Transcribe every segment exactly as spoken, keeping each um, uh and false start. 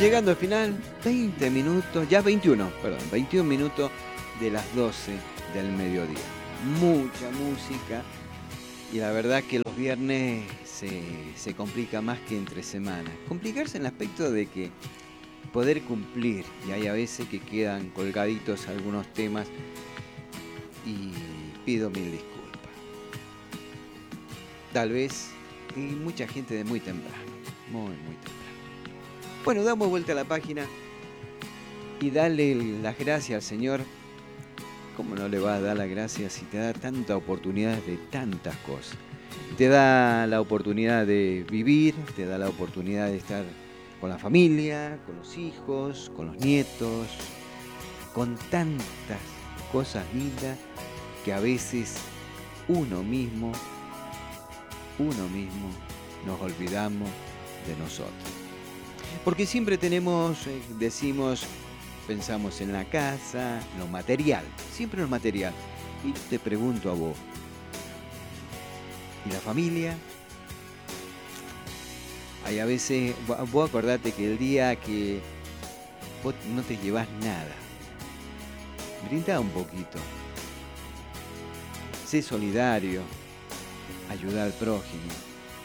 Llegando al final, veinte minutos, ya veintiuno, perdón, veintiún minutos de las doce del mediodía. Mucha música y la verdad que los viernes se, se complica más que entre semanas. Complicarse en el aspecto de que poder cumplir, y hay a veces que quedan colgaditos algunos temas y pido mil disculpas. Tal vez, y mucha gente de muy temprano, muy, muy temprano. Bueno, damos vuelta a la página y dale las gracias al Señor. ¿Cómo no le vas a dar las gracias si te da tanta oportunidad de tantas cosas? Te da la oportunidad de vivir, te da la oportunidad de estar con la familia, con los hijos, con los nietos, con tantas cosas lindas que a veces uno mismo, uno mismo nos olvidamos de nosotros. Porque siempre tenemos, eh, decimos, pensamos en la casa, lo material, siempre lo material. Y te pregunto a vos, ¿y la familia? Hay a veces, vos acordate que el día que vos no te llevas nada, brinda un poquito, sé solidario, ayuda al prójimo.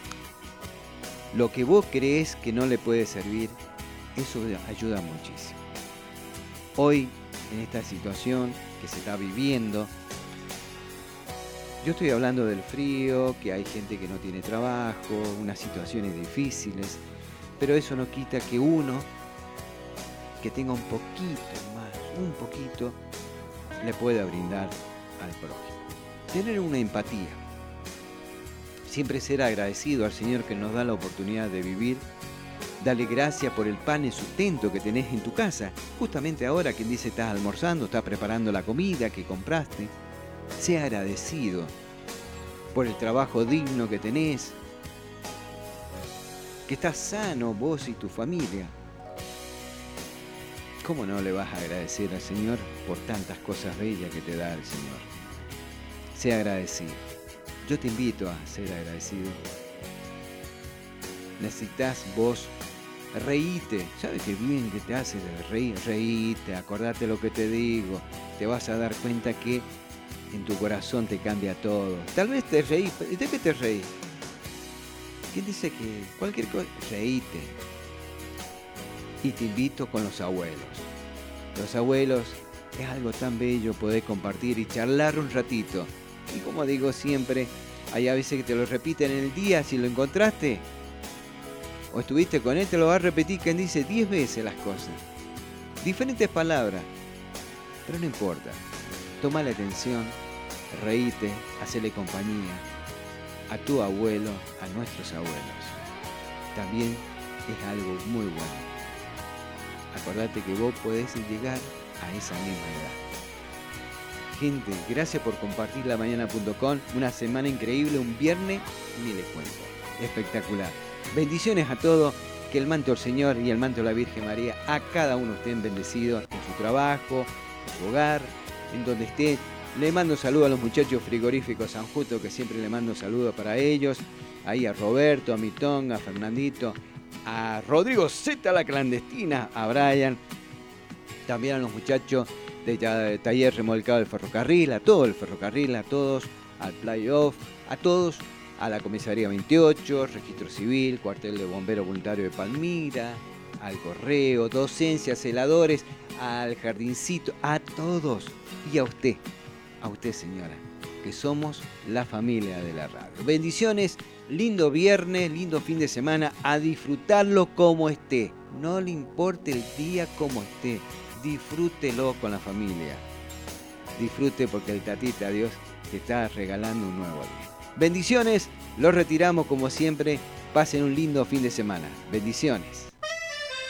Lo que vos crees que no le puede servir, eso ayuda muchísimo. Hoy, en esta situación que se está viviendo, yo estoy hablando del frío, que hay gente que no tiene trabajo, unas situaciones difíciles, pero eso no quita que uno, que tenga un poquito más, un poquito, le pueda brindar al prójimo. Tener una empatía. Siempre ser agradecido al Señor que nos da la oportunidad de vivir. Dale gracias por el pan y sustento que tenés en tu casa. Justamente ahora quien dice estás almorzando, estás preparando la comida que compraste. Sea agradecido por el trabajo digno que tenés. Que estás sano vos y tu familia. ¿Cómo no le vas a agradecer al Señor por tantas cosas bellas que te da el Señor? Sea agradecido. Yo te invito a ser agradecido. Necesitas vos reíte. ¿Sabes qué bien que te hace reír? Reíte, acordate lo que te digo. Te vas a dar cuenta que en tu corazón te cambia todo. Tal vez te reís. ¿De qué te reís? ¿Quién dice que cualquier cosa? Reíte. Y te invito con los abuelos. Los abuelos es algo tan bello poder compartir y charlar un ratito. Y como digo siempre, hay a veces que te lo repiten en el día, si lo encontraste o estuviste con él, te lo va a repetir, quien dice diez veces las cosas. Diferentes palabras, pero no importa. Toma la atención, reíte, hacele compañía a tu abuelo, a nuestros abuelos. También es algo muy bueno. Acordate que vos podés llegar a esa misma edad. Gente, gracias por compartir la mañana punto com. Una semana increíble, un viernes, ni les cuento. Espectacular. Bendiciones a todos. Que el manto del Señor y el manto de la Virgen María a cada uno estén bendecidos en su trabajo, en su hogar, en donde esté. Le mando saludos a los muchachos frigoríficos San Justo, que siempre le mando saludos para ellos. Ahí a Roberto, a Mitón, a Fernandito, a Rodrigo Z, la clandestina, a Brian. También a los muchachos de Taller Remolcado del Ferrocarril, a todo el ferrocarril, a todos, al playoff, a todos, a la Comisaría veintiocho, Registro Civil, Cuartel de Bomberos Voluntario de Palmira, al Correo, Docencia, Celadores, al Jardincito, a todos. Y a usted, a usted señora, que somos la familia de la radio. Bendiciones, lindo viernes, lindo fin de semana, a disfrutarlo como esté. No le importe el día como esté. Disfrútelo con la familia. Disfrute porque el tatita Dios te está regalando un nuevo día. Bendiciones, los retiramos como siempre. Pasen un lindo fin de semana. Bendiciones.